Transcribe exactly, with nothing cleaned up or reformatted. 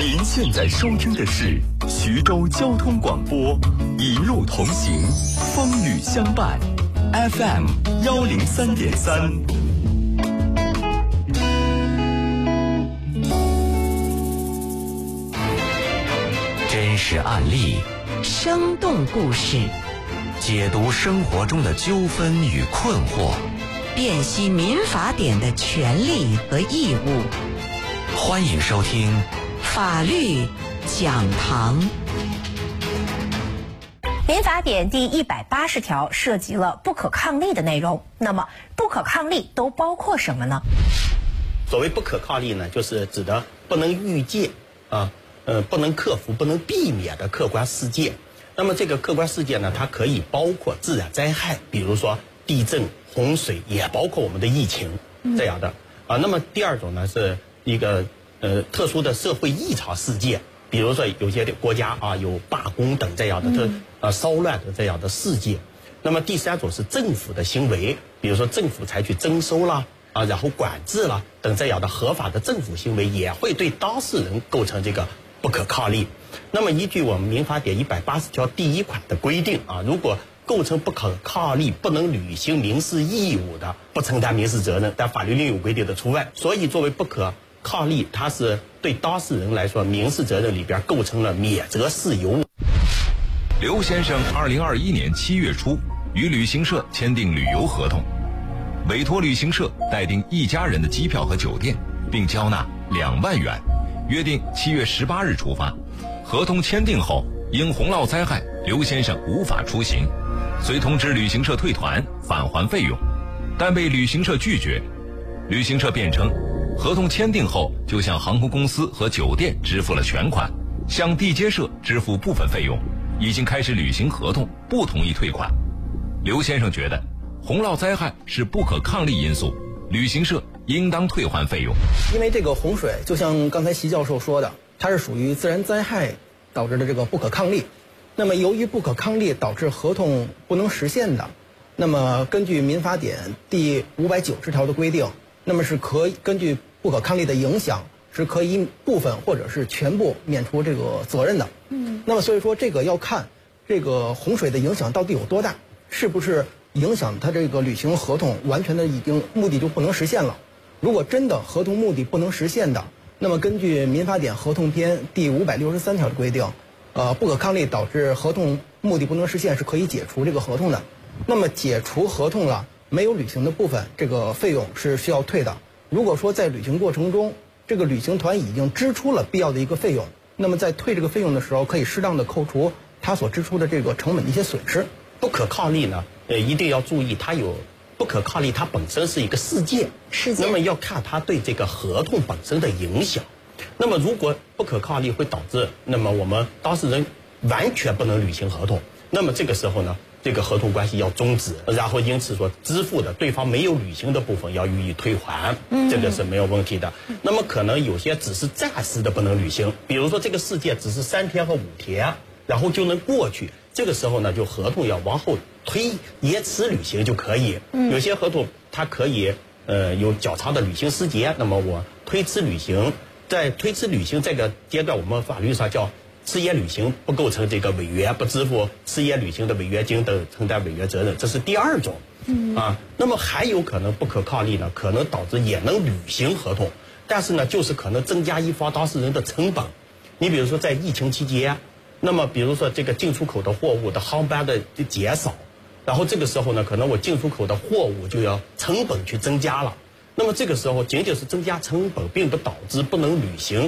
您现在收听的是徐州交通广播，一路同行，风雨相伴 ，F M 幺零三点三。真实案例， 生动故事， 解读生活中的纠纷与困惑， 辨析民法典的权利和义务。 欢迎收听法律讲堂。 民法典第一百八十条涉及了不可抗力的内容。那么，不可抗力都包括什么呢？ 所谓不可抗力呢，就是指的不能预见啊，呃，不能克服、不能避免的客观事件。那么这个客观事件呢，它可以包括自然灾害，比如说地震、洪水，也包括我们的疫情这样的啊。那么第二种呢，是一个呃特殊的社会异常事件，比如说有些国家啊有罢工等这样的特呃骚乱的这样的事件。那么第三种是政府的行为，比如说政府采取征收啦啊，然后管制啦等这样的合法的政府行为，也会对当事人构成这个不可抗力。那么依据我们民法典一百八十条第一款的规定啊，如果构成不可抗力，不能履行民事义务的，不承担民事责任，但法律另有规定的除外。所以作为不可抗力，它是对当事人来说，民事责任里边构成了免责事由。 刘先生二零二一年七月初与旅行社签订旅游合同，委托旅行社代订一家人的机票和酒店，并交纳两万元，约定七月十八日出发。合同签订后，因洪涝灾害，刘先生无法出行，遂通知旅行社退团返还费用，但被旅行社拒绝。旅行社辩称，合同签订后就向航空公司和酒店支付了全款，向地接社支付部分费用，已经开始履行合同，不同意退款。刘先生觉得洪涝灾害是不可抗力因素，旅行社应当退还费用。 因为这个洪水就像刚才习教授说的，它是属于自然灾害导致的这个不可抗力。那么由于不可抗力导致合同不能实现的，那么根据民法典第五百九十条的规定，那么是可以根据不可抗力的影响，是可以部分或者是全部免除这个责任的。嗯，那么所以说这个要看这个洪水的影响到底有多大，是不是影响它这个履行合同完全的已经目的就不能实现了。如果真的合同目的不能实现的，那么根据民法典合同篇第五百六十三条的规定，呃，不可抗力导致合同目的不能实现是可以解除这个合同的。那么解除合同了，没有履行的部分，这个费用是需要退的。如果说在履行过程中，这个旅行团已经支出了必要的一个费用，那么在退这个费用的时候，可以适当的扣除他所支出的这个成本的一些损失。 不可抗力呢，呃，一定要注意，它有不可抗力，它本身是一个事件，事件，那么要看它对这个合同本身的影响。那么如果不可抗力会导致，那么我们当事人完全不能履行合同，那么这个时候呢，这个合同关系要终止，然后因此说支付的对方没有履行的部分要予以退还，这个是没有问题的。那么可能有些只是暂时的不能履行，比如说这个事件只是三天和五天，然后就能过去，这个时候呢，就合同要往后推，延迟履行就可以。有些合同它可以呃有较长的履行时间，那么我推迟履行，在推迟履行这个阶段，我们法律上叫迟延履行，不构成这个违约，不支付迟延履行的违约金等承担违约责任，这是第二种。嗯啊，那么还有可能不可抗力呢，可能导致也能履行合同，但是呢，就是可能增加一方当事人的成本。你比如说在疫情期间，那么比如说这个进出口的货物的航班的减少，然后这个时候呢，可能我进出口的货物就要成本去增加了。那么这个时候仅仅是增加成本，并不导致不能履行